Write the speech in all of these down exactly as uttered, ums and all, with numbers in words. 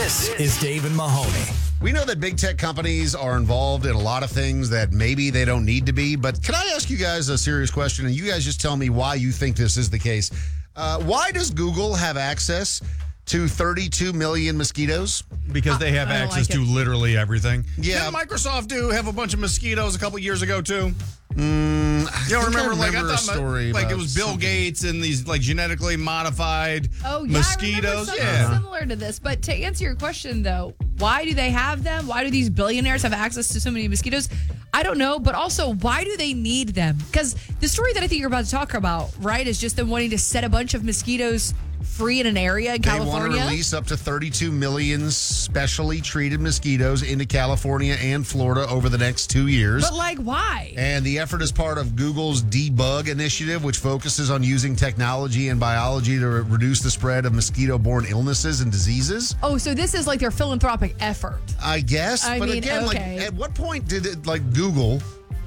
This is Dave and Mahoney. We know that big tech companies are involved in a lot of things that maybe they don't need to be, but can I ask you guys a serious question, and you guys just tell me why you think this is the case? Uh, why does Google have access to thirty-two million mosquitoes? Because they have access like to literally everything. Yeah. Didn't Microsoft do have a bunch of mosquitoes a couple years ago, too? Mm, You don't remember, I like, remember I a thought, story like, about it was Bill something. Gates and these, like, genetically modified Oh, yeah, I mosquitoes. remember something Yeah. similar to this. But to answer your question, though, why do they have them? Why do these billionaires have access to so many mosquitoes? I don't know, but also, why do they need them? Because the story that I think you're about to talk about, right, is just them wanting to set a bunch of mosquitoes free in an area in They California. want to release up to thirty-two million specially treated mosquitoes into California and Florida over the next two years. But, like, why? And the effort is part of Google's Debug initiative, which focuses on using technology and biology to re- reduce the spread of mosquito-borne illnesses and diseases. Oh, so this is like their philanthropic effort. I guess. I but mean, again, okay. like, at what point did it, like, Google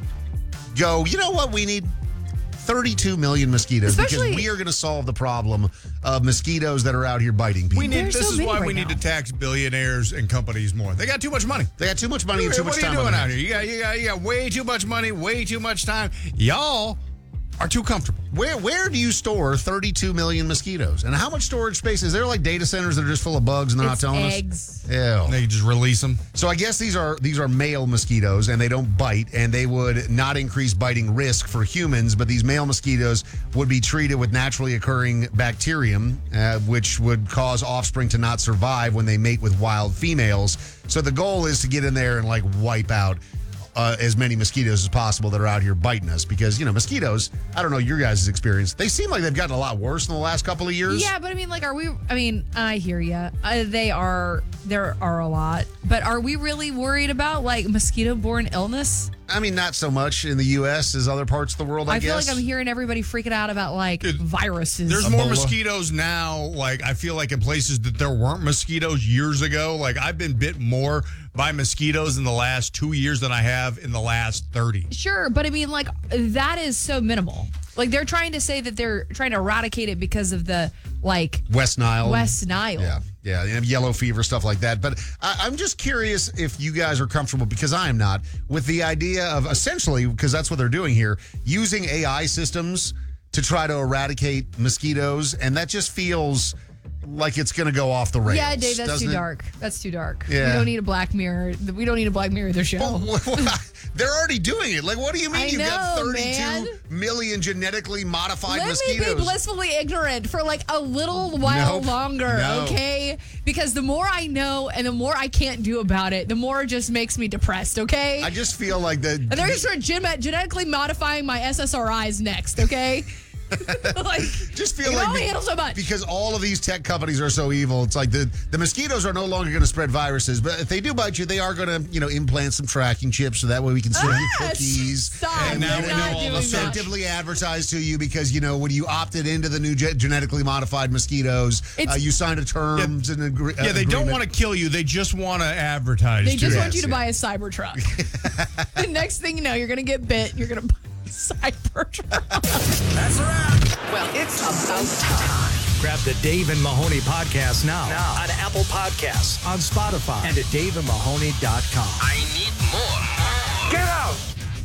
go, you know what we need? thirty-two million mosquitoes, Especially- because we are going to solve the problem of mosquitoes that are out here biting people. We need. They're This so is many why right we need now. to tax billionaires and companies more. They got too much money. They got too much money and too what much are you time. on doing their out hands. here? You got, you got, you got way too much money, way too much time. Y'all are too comfortable. Where where do you store thirty-two million mosquitoes? And how much storage space? Is there like data centers that are just full of bugs and they're It's not telling eggs. us? Ew. They just release them. So I guess these are these are male mosquitoes and they don't bite, and they would not increase biting risk for humans, but these male mosquitoes would be treated with naturally occurring bacterium, uh, which would cause offspring to not survive when they mate with wild females. So the goal is to get in there and like wipe out Uh, as many mosquitoes as possible that are out here biting us, because, you know, mosquitoes, I don't know your guys' experience, they seem like they've gotten a lot worse in the last couple of years. Yeah, but I mean, like, are we? I mean, I hear you. Uh, they are. There are a lot, but are we really worried about like mosquito-borne illness? I mean, not so much in the U S as other parts of the world, I, I feel guess. like I'm hearing everybody freaking out about like Dude, viruses. There's more Ebola. mosquitoes now. Like, I feel like in places that there weren't mosquitoes years ago. Like, I've been bit more by mosquitoes in the last two years than I have in the last thirty. Sure, but I mean, like, that is so minimal. Like, they're trying to say that they're trying to eradicate it because of the like West Nile. West Nile. Yeah, yeah, and yellow fever, stuff like that. But I, I'm just curious if you guys are comfortable, because I am not, with the idea of essentially, because that's what they're doing here, using A I systems to try to eradicate mosquitoes, and that just feels like it's going to go off the rails. Yeah, Dave, that's doesn't too it? dark. That's too dark. Yeah. We don't need a Black Mirror. We don't need a Black Mirror the show. They're already doing it. Like, what do you mean I you've got know, thirty-two man. million genetically modified Let mosquitoes? me be blissfully ignorant for like a little while Nope. longer, No. okay? Because the more I know and the more I can't do about it, the more it just makes me depressed, okay? I just feel like the and they're just gen- genetically modifying my S S R Is next, okay? like, just feel you like can only be- handle so much. because all of these tech companies are so evil. It's like the the mosquitoes are no longer going to spread viruses, but if they do bite you, they are going to, you know, implant some tracking chips so that way we can serve you Ah, cookies. Stop. And now We're we not know all doing the that. Effectively advertised to you, because, you know, when you opted into the new ge- genetically modified mosquitoes, uh, It's- you signed a terms and agree- Yeah, they don't agreement. want to kill you. They just want to advertise. They to just you. want you to yeah. buy a Cybertruck. the next thing you know, you're going to get bit. You're going to buy a Cybertruck. That's a wrap. Well, it's about time. Grab the Dave and Mahoney podcast now, now on Apple Podcasts, on Spotify, and at dave and mahoney dot com. I need more. Get out!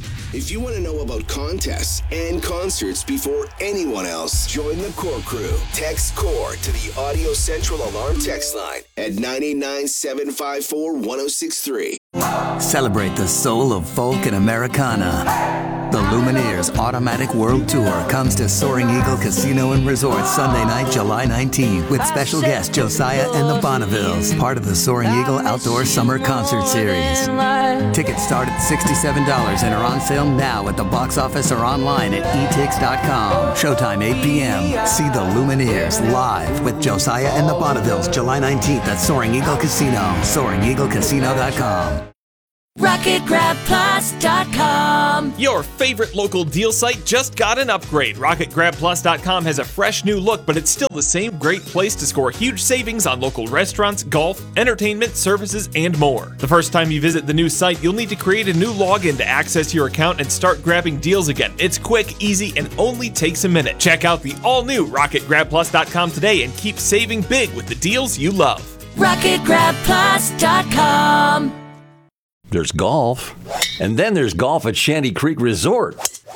If you want to know about contests and concerts before anyone else, join the Core Crew. Text CORE to the Audio Central Alarm text line at nine eight nine, seven five four, one oh six three. Celebrate the soul of folk and Americana. The Lumineers Automatic World Tour comes to Soaring Eagle Casino and Resort Sunday night, July nineteenth, with special guest Josiah and the Bonnevilles, part of the Soaring Eagle Outdoor Summer Concert Series. Tickets start at sixty-seven dollars and are on sale now at the box office or online at e tix dot com. Showtime eight p.m. See the Lumineers live with Josiah and the Bonnevilles, July nineteenth at Soaring Eagle Casino. soaring eagle casino dot com. rocket grab plus dot com. Your favorite local deal site just got an upgrade. rocket grab plus dot com has a fresh new look, but it's still the same great place to score huge savings on local restaurants, golf, entertainment, services, and more. The first time you visit the new site, you'll need to create a new login to access your account and start grabbing deals again. It's quick, easy, and only takes a minute. Check out the all-new rocket grab plus dot com today and keep saving big with the deals you love. rocket grab plus dot com. There's golf, and then there's golf at Shanty Creek Resort.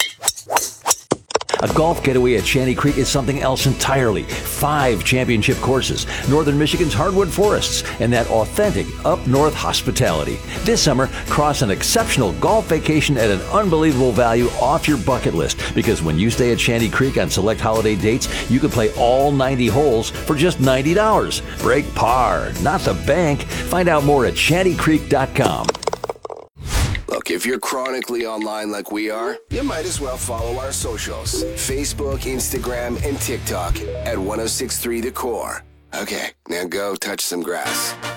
A golf getaway at Shanty Creek is something else entirely. Five championship courses, Northern Michigan's hardwood forests, and that authentic up-north hospitality. This summer, cross an exceptional golf vacation at an unbelievable value off your bucket list. Because when you stay at Shanty Creek on select holiday dates, you can play all ninety holes for just ninety dollars. Break par, not the bank. Find out more at shanty creek dot com. Look, if you're chronically online like we are, you might as well follow our socials. Facebook, Instagram, and TikTok at ten sixty-three The Core. Okay, now go touch some grass.